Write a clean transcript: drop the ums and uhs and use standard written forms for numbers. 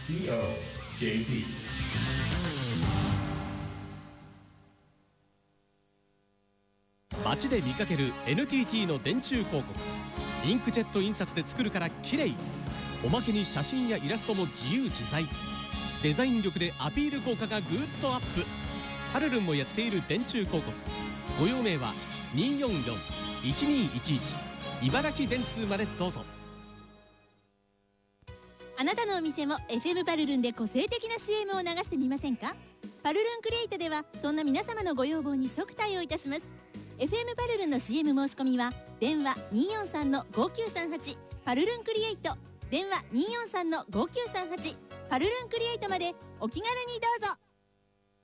JP。 街で見かける NTT の電柱広告。インクジェット印刷で作るから綺麗。おまけに写真やイラストも自由自在。デザイン力でアピール効果がぐっとアップ。パルルンもやっている電柱広告。ご用命は244-1211茨城電通までどうぞ。 あなたのお店も FM パルルンで個性的な CM を流してみませんか？パルルンクリエイトではそんな皆様のご要望に即対応いたします。 FM パルルンの CM 申し込みは電話 243-5938 パルルンクリエイト、電話 243-5938 パルルンクリエイトまでお気軽にどうぞ。